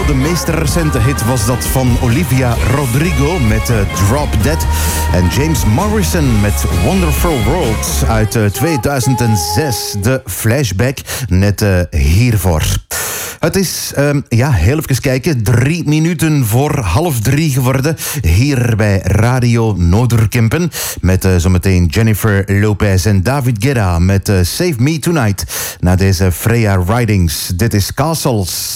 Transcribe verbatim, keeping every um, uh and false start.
de meest recente hit was dat van Olivia Rodrigo met uh, Drop Dead. En James Morrison met Wonderful World uit uh, tweeduizend zes. De flashback net uh, hiervoor. Het is, um, ja, heel even kijken, drie minuten voor half drie geworden. Hier bij Radio Noorderkempen. Met uh, zometeen Jennifer Lopez en David Guetta met uh, Save Me Tonight. Na deze Freya Ridings. Dit is Castles.